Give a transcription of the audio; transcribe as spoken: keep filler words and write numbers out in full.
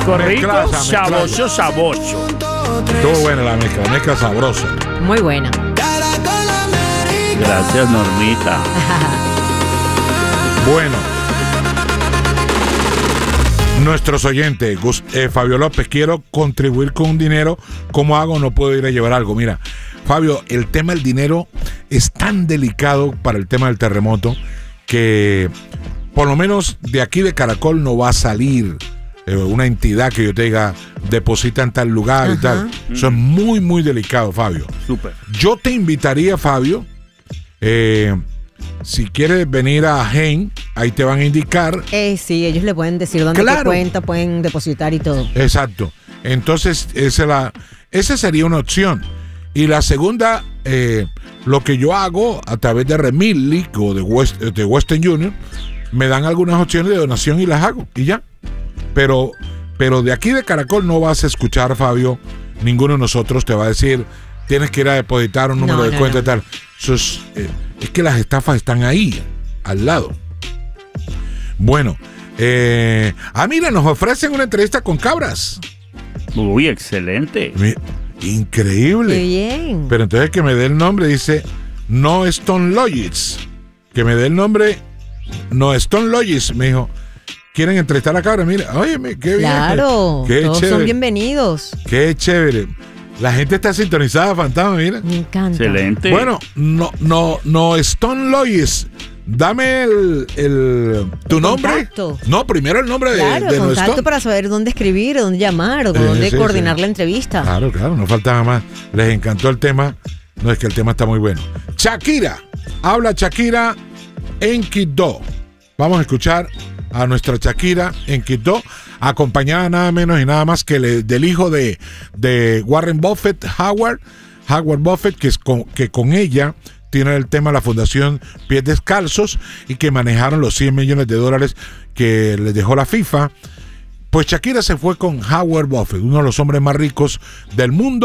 Rico, rico, Mezclaza, saboso, saboso. Estuvo buena la mezcla, la mezcla sabrosa. Muy buena. Gracias, Normita. Bueno. Nuestros oyentes, Gus- eh, Fabio López, quiero contribuir con un dinero. ¿Cómo hago? No puedo ir a llevar algo. Mira, Fabio, el tema del dinero es tan delicado para el tema del terremoto que por lo menos de aquí de Caracol no va a salir eh, una entidad que yo te diga deposita en tal lugar. Ajá. Y tal. Eso es muy, muy delicado, Fabio. Súper. Yo te invitaría, Fabio, eh, si quieres venir a Gen, ahí te van a indicar. Eh, sí, ellos le pueden decir dónde Claro. tu cuenta, pueden depositar y todo. Exacto. Entonces, esa, la, esa sería una opción. Y la segunda, eh, lo que yo hago a través de Remilly o de, West, de Western Union, me dan algunas opciones de donación y las hago. Y ya. Pero, pero de aquí de Caracol no vas a escuchar, Fabio, ninguno de nosotros te va a decir, tienes que ir a depositar un número No, de no, cuenta no. y tal. Eso es, eh, es que las estafas están ahí, al lado. Bueno, eh, ah, mira, nos ofrecen una entrevista con Cabras. Uy, excelente. Mi- Increíble. Qué bien. Pero entonces que me dé el nombre, dice No Stone Logics. Que me dé el nombre No Stone Logics, me dijo. ¿Quieren entrevistar a Cabra? Mira, óyeme, qué bien. Claro, Qué todos chévere. son bienvenidos. Qué chévere. La gente está sintonizada, Fantasma, mira. Me encanta. Excelente. Bueno, no, no, no Stone Logics. Dame el, el tu El nombre. contacto. No, primero el nombre de, Claro, de No contacto Stone. para saber dónde escribir, dónde llamar o Sí, dónde sí, coordinar sí. la entrevista. Claro, claro, no faltaba más. Les encantó el tema. No, es que el tema está muy bueno. Shakira. Habla Shakira en Quito. Vamos a escuchar a nuestra Shakira en Quito, acompañada nada menos y nada más que le- del hijo de, de Warren Buffett, Howard. Howard Buffett, que, es con, que con ella tiene el tema de la Fundación Pies Descalzos y que manejaron los cien millones de dólares que les dejó la FIFA. Pues Shakira se fue con Howard Buffett, uno de los hombres más ricos del mundo.